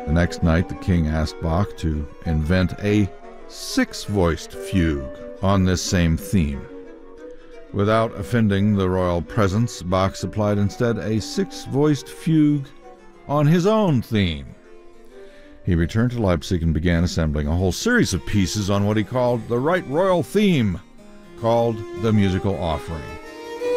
The next night, the king asked Bach to invent a six-voiced fugue on this same theme. Without offending the royal presence, Bach supplied instead a six-voiced fugue on his own theme. He returned to Leipzig and began assembling a whole series of pieces on what he called the Right Royal theme, called the Musical Offering.